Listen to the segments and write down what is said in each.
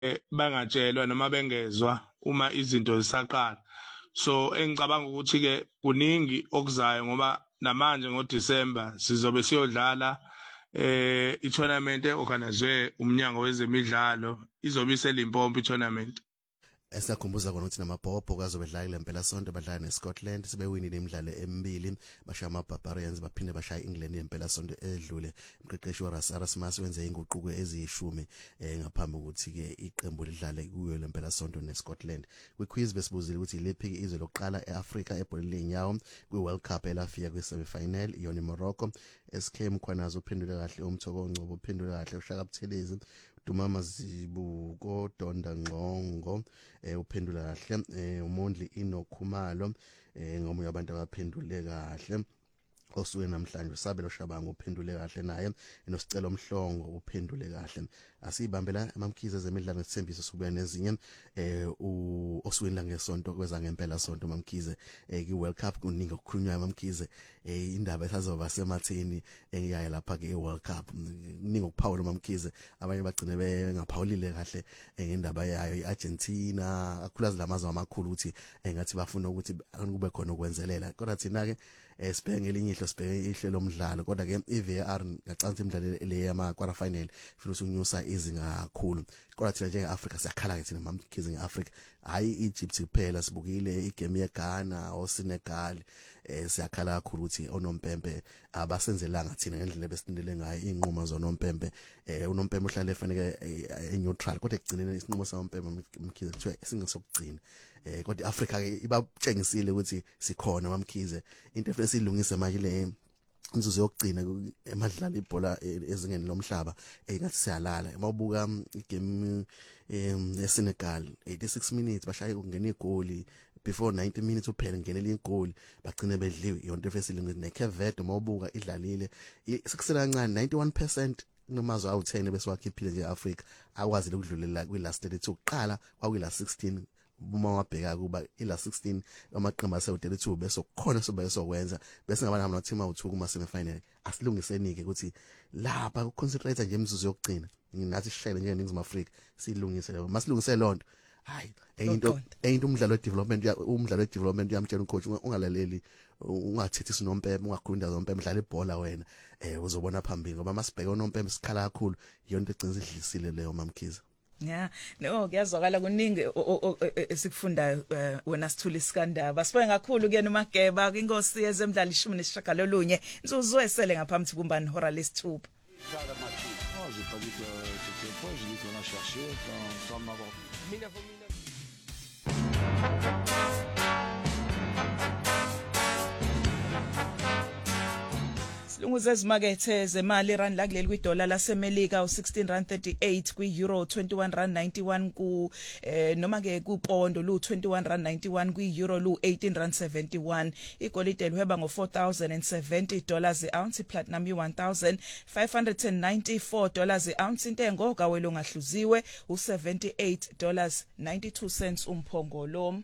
bangatshelwa noma bengezwa uma izinto zisaqala. So engicabanga ukuthi ke kuningi okuzayo ngoba namanje ngoDisemba sizobe siyodlala i-tournament eorganizwe umnyango wezemidlalo izobe iseLimpopo i-tournament. Esakhumbuza kona ukuthi namabhobho kazobe dlala kule mpela sonto badlala neScotland sebewinile imidlalo emibili bashaya amaBarbarians baphinde bashaya England impela sonto edlule umqeqeshi Erasmus wenze inguquko eziyishumi ngaphambi ukuthi ke iqembu lidlale kuyo le mpela sonto neScotland. Kwiquiz besibuzile ukuthi ilephi izwe lokuqala eAfrika ebholeni lenyawo kwiWorld Cup elafika kwisemifinal iyona Morocco. SK Mkhwanazo uphendule kahle umthoko ongcobo uphendule kahle uShaka Buthelezi Dumama Zibuko Donda Ngqongo uphendula kahle uMondli Inokhumalo ngomunye abantu abaphendule kahle osuke namhlanje Sabelo Shabanga uphendule kahle naye enosicelo Mhlongo uphendule kahle asibambela amamkhize zemidlalo nesithembiso sokubuya nezinye osukwini ngesonto kweza ngempela sonto mamkhize ki World Cup kuningi okukhulunywa mamkhize indaba esazoba sematheni engiyaye lapha ke eWorld Cup kuningi ukuphawula mamkhize abanye bagcine bengaphawulile kahle ngendaba yayo iArgentina akhulazi lamazwe amakhulu ukuthi ngathi bafuna ukuthi kube khona ukwenzelela kodwa thina ke sibheke ngelinye ihlo sibheke ihlelo lomdlalo kodwa ke iVAR ngacanga imidlalo le yama quarter final funa ukunyusa izinga kakhulu kodwa thina njengeAfrika siyakhala ke thina mamkhize ngeAfrika hayi Egypt kuphela sibukile igame yeGhana oSenegal siyakhala kakhulu ukuthi onompempe abasenzelanga thina ngendlela besindele ngayo inquma zonompempe unompempe uhlale efanele neutral kodwa ekugcineni isinqumo sampempe mamkhize kuthiwa singesokugcina kodwa iAfrika ke ibatshengisile ukuthi sikhona mamkhize into efese ilungise manje le inzuzo yokugcina emadlala ibhola ezingeni lomhlaba engathi siyalala mawubuka igame eSenegal 86 minutes bashaya ukungena igoli before 90 minutes uphela ngenela igoli bagcine bedliwe yonke efese ilungise neCape Verde mawubuka idlalile sikusela kancane 91% nomazwe awu10 bese wakhiphile nje eAfrika akwazi ukudlulela kwilast 32 kuqala kwakuyila 16 uma wabheka kuba ila 16 amaqembu ase32 bese kukhona soba esokwenza bese ngaba nama team awu2 kuma semifinal asilungisenike ukuthi lapha uconcentrate nje imizuzu yokugcina ngathi sishele nje eNingizimu Afrika silungise leyo masilungise lonto hayi into umdlalo wedevelopment uyamtshela ucoach ungalaleli ungathithi sinompempe ungakhulunda zompempe dlala ibhola wena uzobona phambili ngoba masibheke unompempe sikhala kakhulu yonto egcina idlisile leyo mamkhize. Yeah, no kuyazwakala kuningi esikufundayo wena Sithuli Sikandaba. Sibonge kakhulu ke noMageba inkosi yezemidlalo 19 inzuzo esele ngaphambi kumbani hora lesithupha. J'ai pas dit que c'était quoi, j'ai dit qu'on a cherché sans m'avoir Lunguze ezimakethe zemali rand la kuleli kwidola lasemelika u16.38 kwi-euro 21.91 ku noma ke kupondo lu 21.91 kwi-euro lu 18.71 igolide lihweba ngo$4,070 i-ounce platinum $1,594 i-ounce intengo kawelo ngahluziwe u$78.92 umphongolo.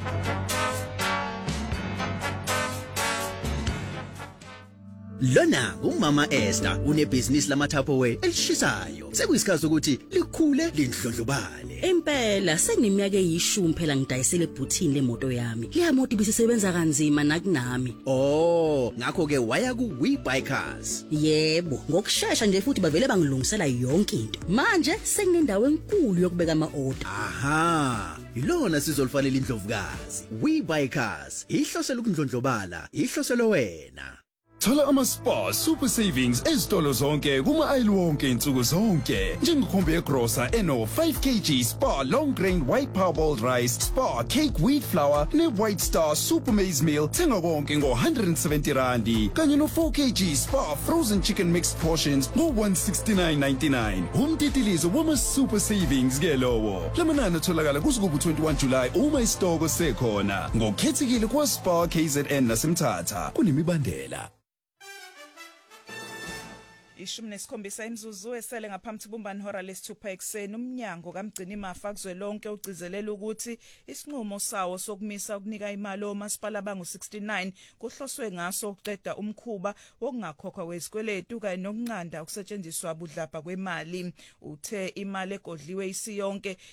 Lona umama Esther unebhizinisi lamaTupperware elishisayo. Sekuyisikhathi ukuthi likhule lindlondlobale. Impela sengineminyaka eyishumi phela ngidayisele ebhuthini lemoto yami. Leya moto ibisebenza kanzima nakunami. Oh, ngakho ke waya ku WeBuyCars. Yebo, ngokusheshsha nje futhi bavele bangilungisela yonke into. Manje senginendawo enkulu yokubeka ama-order. Aha, ilona sizolifanele indlovukazi. WeBuyCars, ihlosela ukundlondlobala, ihloselo wena. Thola ama-Spar Super Savings ezitolo zonke kuma-aisle wonke insuku zonke. Njengekhombe yegrosa eno-5 kg Spar Long Grain White Parboiled Rice, Spar Cake Wheat Flour ne-White Star Super Maize Meal thenga konke ngo-R170 kanye no-4 kg Spar Frozen Chicken Mixed Portions ngo-169.99. Umtitilizo wama-Super Savings ke lowo. Lamanani atholakala kusuku 21 July uma isitoko sekhona. Ngokukhethekile kwa-Spar KZN nasemthatha kunemibandela. 17 imzuzu esele ngaphambi kubumbani hora lesithupha ekseni umnyango kamgcini mafa kuzwelonke ugcizelela ukuthi isinqumo sawo sokumisa ukunika imali omasipala bangu69 kuhloswe ngaso ukuqeda umkhuba wokungakhokhwa kwezikweletu kanye nokunqanda ukusetshenziswa budlabha kwemali. Uthe imali egodliwe isiyonke